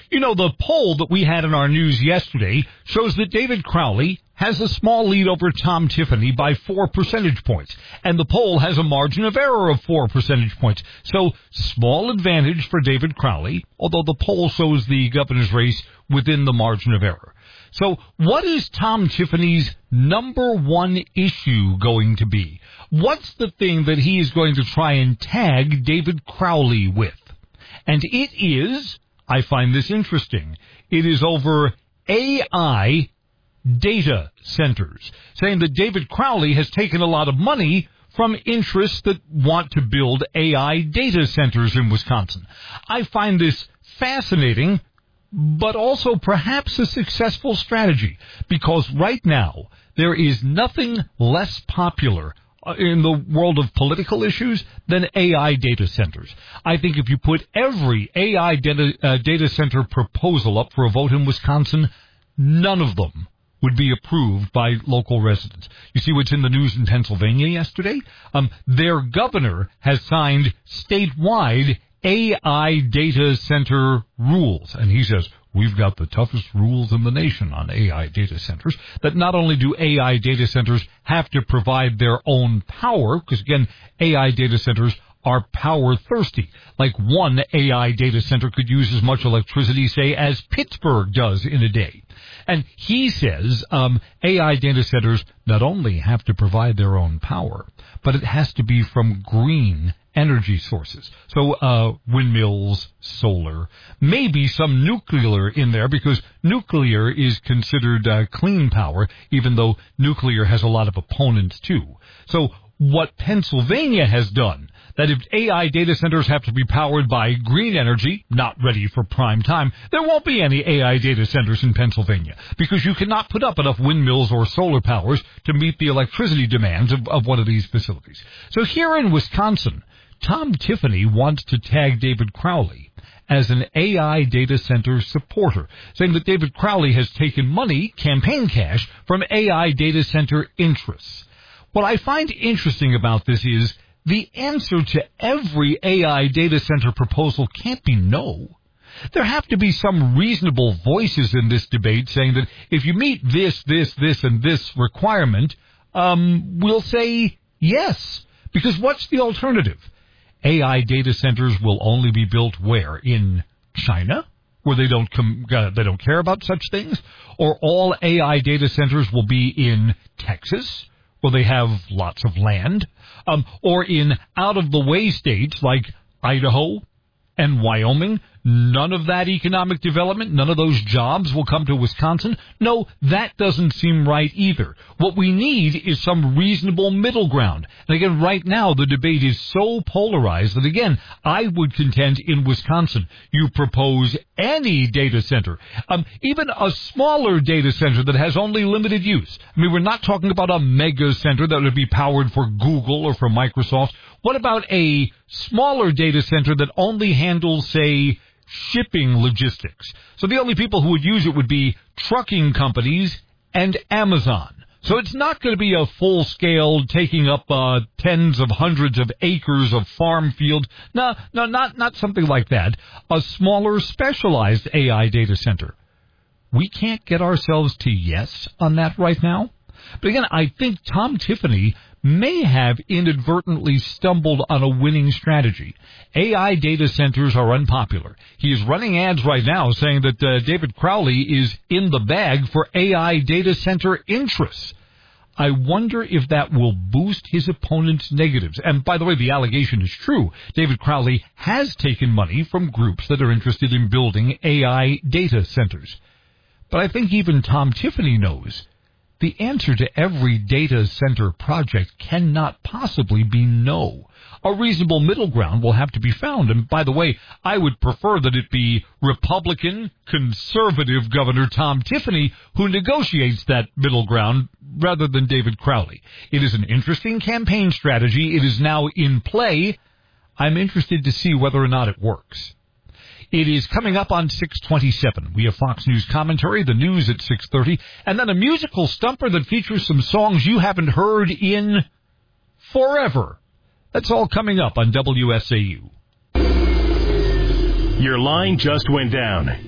You know, the poll that we had in our news yesterday shows that David Crowley has a small lead over Tom Tiffany by 4 percentage points. And the poll has a margin of error of 4 percentage points. So, small advantage for David Crowley, although the poll shows the governor's race within the margin of error. So, what is Tom Tiffany's number one issue going to be? What's the thing that he is going to try and tag David Crowley with? And it is, I find this interesting, it is over AI data centers, saying that David Crowley has taken a lot of money from interests that want to build AI data centers in Wisconsin. I find this fascinating, but also perhaps a successful strategy, because right now there is nothing less popular in the world of political issues than AI data centers. I think if you put every AI data center proposal up for a vote in Wisconsin, none of them would be approved by local residents. You see what's in the news in Pennsylvania yesterday? Their governor has signed statewide AI data center rules. And he says, we've got the toughest rules in the nation on AI data centers, that not only do AI data centers have to provide their own power, because again, AI data centers are power thirsty. Like one AI data center could use as much electricity, say, as Pittsburgh does in a day. And he says AI data centers not only have to provide their own power, but it has to be from green energy sources. So windmills, solar, maybe some nuclear in there, because nuclear is considered clean power, even though nuclear has a lot of opponents too. So what Pennsylvania has done, that if AI data centers have to be powered by green energy, not ready for prime time, there won't be any AI data centers in Pennsylvania, because you cannot put up enough windmills or solar powers to meet the electricity demands of one of these facilities. So here in Wisconsin, Tom Tiffany wants to tag David Crowley as an AI data center supporter, saying that David Crowley has taken money, campaign cash, from AI data center interests. What I find interesting about this is the answer to every AI data center proposal can't be no. There have to be some reasonable voices in this debate saying that if you meet this, and this requirement, we'll say yes. Because what's the alternative? AI data centers will only be built where? In China, where they don't care about such things? Or all AI data centers will be in Texas, where they have lots of land? Or in out-of-the-way states like Idaho and Wyoming? None of that economic development, none of those jobs will come to Wisconsin? No, that doesn't seem right either. What we need is some reasonable middle ground. And again, right now, the debate is so polarized that, again, I would contend in Wisconsin, you propose any data center, even a smaller data center that has only limited use. I mean, we're not talking about a mega center that would be powered for Google or for Microsoft. What about a smaller data center that only handles, say, shipping logistics? So the only people who would use it would be trucking companies and Amazon. So it's not going to be a full-scale taking up tens of hundreds of acres of farm field. No, not something like that. A smaller, specialized AI data center. We can't get ourselves to yes on that right now. But again, I think Tom Tiffany may have inadvertently stumbled on a winning strategy. AI data centers are unpopular. He is running ads right now saying that David Crowley is in the bag for AI data center interests. I wonder if that will boost his opponent's negatives. And by the way, the allegation is true. David Crowley has taken money from groups that are interested in building AI data centers. But I think even Tom Tiffany knows the answer to every data center project cannot possibly be no. A reasonable middle ground will have to be found. And by the way, I would prefer that it be Republican, conservative Governor Tom Tiffany who negotiates that middle ground rather than David Crowley. It is an interesting campaign strategy. It is now in play. I'm interested to see whether or not it works. It is coming up on 6:27. We have Fox News commentary, the news at 6:30, and then a musical stumper that features some songs you haven't heard in forever. That's all coming up on WSAU. Your line just went down.